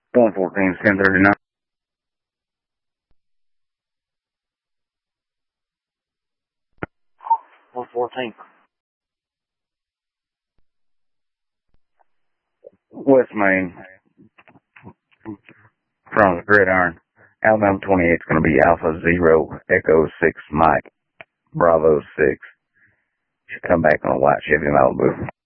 114, 1039. West Main, from the Gridiron. Alabama 28 is going to be Alpha Zero Echo 6 Mike Bravo 6. Should come back on a white Chevy Malibu.